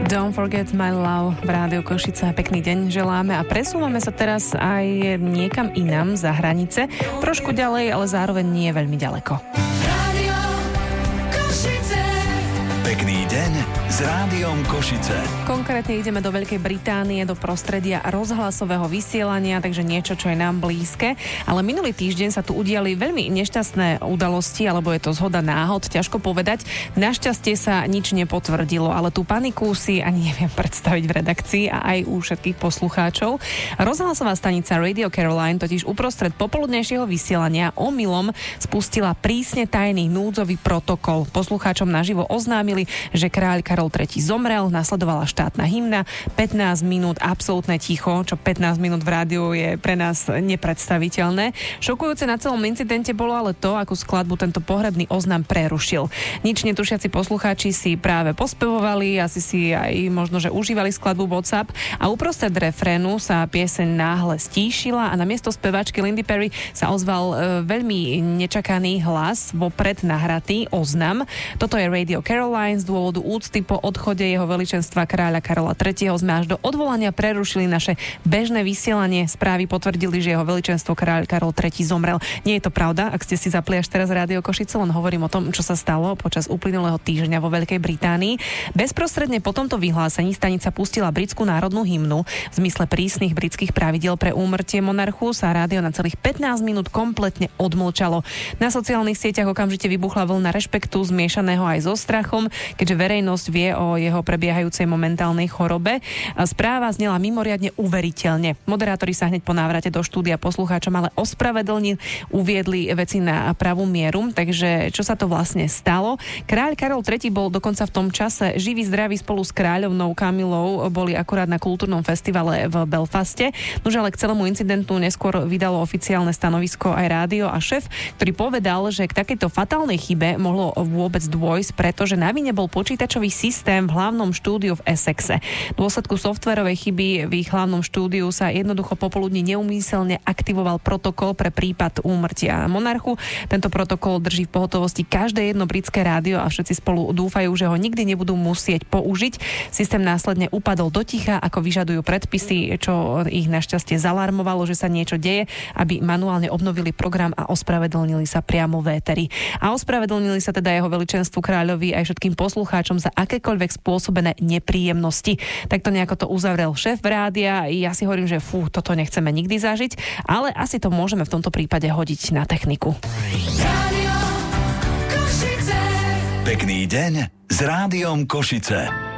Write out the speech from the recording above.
Don't forget my love v Rádiu Košice. Pekný deň želáme a presúvame sa teraz aj niekam inám za hranice. Trošku ďalej, ale zároveň nie veľmi ďaleko. Rádio Košice. Pekný deň s Rádiom Košice. Konkrétne ideme do Veľkej Británie, do prostredia rozhlasového vysielania, takže niečo, čo je nám blízke. Ale minulý týždeň sa tu udiali veľmi nešťastné udalosti, alebo je to zhoda náhod, ťažko povedať. Našťastie sa nič nepotvrdilo, ale tú paniku si ani neviem predstaviť v redakcii a aj u všetkých poslucháčov. Rozhlasová stanica Radio Caroline totiž uprostred popoludnejšieho vysielania omylom spustila prísne tajný núdzový protokol. Poslucháčom naživo oznámili, že kráľ Karol III zomrel, nasledovala štátna hymna, 15 minút absolútne ticho, čo 15 minút v rádiu je pre nás nepredstaviteľné. Šokujúce na celom incidente bolo ale to, akú skladbu tento pohrebný oznam prerušil. Nič netušiaci poslucháči si práve pospevovali, asi si aj možno, že užívali skladbu WhatsApp a uprostred refrénu sa pieseň náhle stíšila a namiesto speváčky Lindy Perry sa ozval veľmi nečakaný hlas, vopred nahratý oznam. Toto je Radio Caroline. Z dôvodu úcty po odchode jeho veličenstva kráľa Karola III. Sme až do odvolania prerušili naše bežné vysielanie. Správy potvrdili, že jeho veličenstvo kráľ Karol III. Zomrel. Nie je to pravda, ak ste si zapli až teraz Rádio Košice, len hovorím o tom, čo sa stalo počas uplynulého týždňa vo Veľkej Británii. Bezprostredne po tomto vyhlásení stanica pustila britskú národnú hymnu. V zmysle prísnych britských pravidiel pre úmrtie monarchu sa rádio na celých 15 minút kompletne odmlčalo. Na sociálnych sieťach okamžite vybuchla vlna rešpektu zmiešaného aj so strachom, keďže verejnosť vie o jeho prebiehajúcej momentálnej chorobe. Správa znela mimoriadne uveriteľne. Moderátori sa hneď po návrate do štúdia poslucháčom ale ospravedlnili, uviedli veci na pravú mieru. Takže čo sa to vlastne stalo? Kráľ Karol III bol dokonca v tom čase živý, zdravý spolu s kráľovnou Kamilou. Boli akurát na kultúrnom festivale v Belfaste. Nože ale k celému incidentu neskôr vydalo oficiálne stanovisko aj rádio a šéf, ktorý povedal, že k takejto fatálnej chybe mohlo vôbec dôjsť, pretože na vine bol počítačový systém v hlavnom štúdiu v Essexe. V dôsledku softverovej chyby v ich hlavnom štúdiu sa jednoducho popoludní neumyselne aktivoval protokol pre prípad úmrtia monarchu. Tento protokol drží v pohotovosti každé jedno britské rádio a všetci spolu dúfajú, že ho nikdy nebudú musieť použiť. Systém následne upadol do ticha, ako vyžadujú predpisy, čo ich našťastie zalarmovalo, že sa niečo deje, aby manuálne obnovili program a ospravedlnili sa priamo v éteri. A ospravedlnili sa teda jeho veličenstvu kráľovi aj všetkým poslucháčom za akékoľvek spôsobené nepríjemnosti. Takto nejako to uzavrel šéf rádia. Ja si hovorím, že toto nechceme nikdy zažiť, ale asi to môžeme v tomto prípade hodiť na techniku. Rádio Košice. Pekný deň s Rádiom Košice.